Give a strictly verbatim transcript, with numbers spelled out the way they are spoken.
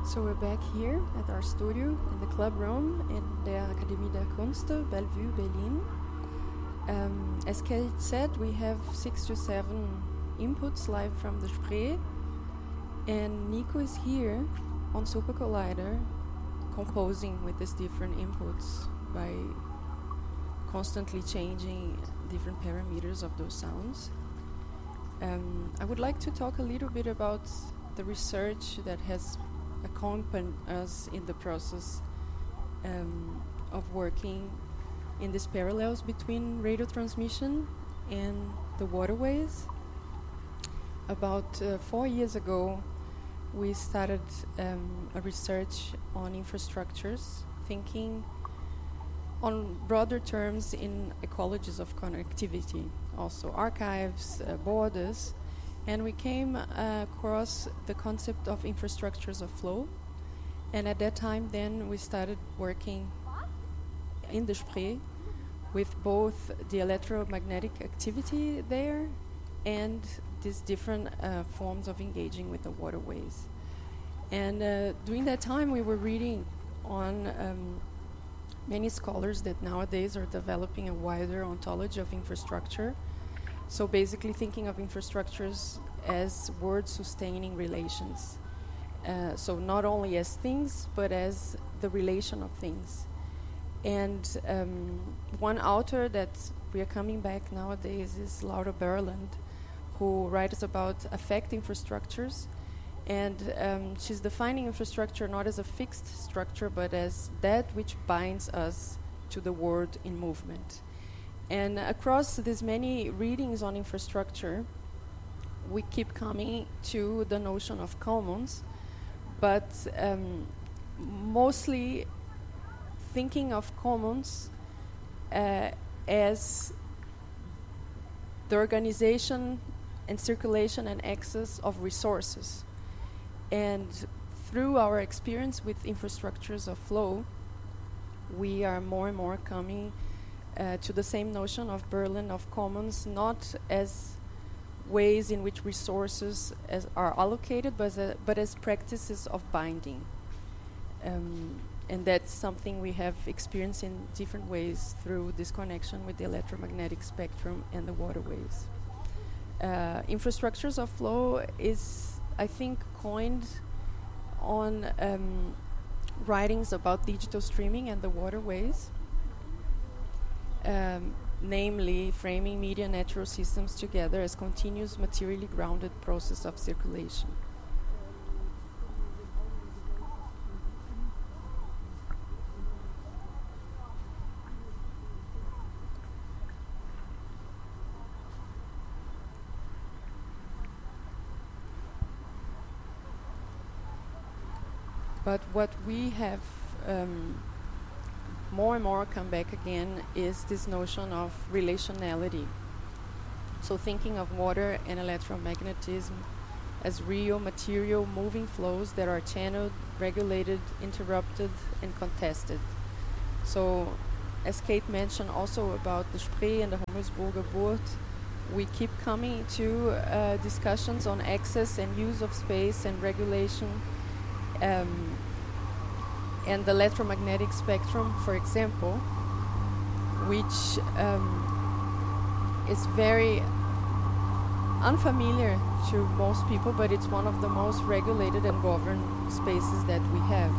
So we're back here at our studio in the club room in the Akademie der Künste, Bellevue, Berlin. Um, as Kate said, we have six to seven inputs live from the Spree, and Nico is here on Super Collider composing with these different inputs by constantly changing different parameters of those sounds. Um, I would like to talk a little bit about the research that has accompanied us in the process um, of working in these parallels between radio transmission and the waterways. About uh, four years ago, we started um, a research on infrastructures, thinking on broader terms in ecologies of connectivity, also archives, uh, borders, and we came uh, across the concept of infrastructures of flow. And at that time, then we started working in the Spree with both the electromagnetic activity there and these different uh, forms of engaging with the waterways. And uh, during that time, we were reading on um, many scholars that nowadays are developing a wider ontology of infrastructure. So basically thinking of infrastructures as word-sustaining relations. Uh, so not only as things, but as the relation of things. And um, one author that we are coming back nowadays is Laura Berland, who writes about affect infrastructures. And um, she's defining infrastructure not as a fixed structure, but as that which binds us to the world in movement. And across these many readings on infrastructure, we keep coming to the notion of commons, but um, mostly thinking of commons uh, as the organization and circulation and access of resources. And through our experience with infrastructures of flow, we are more and more coming Uh, to the same notion of Berlin of commons, not as ways in which resources as are allocated, but as, a, but as practices of binding. Um, and that's something we have experienced in different ways through this connection with the electromagnetic spectrum and the waterways. Uh, infrastructures of flow is, I think, coined on um, writings about digital streaming and the waterways. Um, namely framing media natural systems together as continuous materially grounded process of circulation. But what we have um, more and more come back again is this notion of relationality. So thinking of water and electromagnetism as real material moving flows that are channeled, regulated, interrupted, and contested. So as Kate mentioned also about the Spree and the Hummelsburger Buurt, we keep coming to uh, discussions on access and use of space and regulation, um, and the electromagnetic spectrum, for example, which um, is very unfamiliar to most people, but it's one of the most regulated and governed spaces that we have.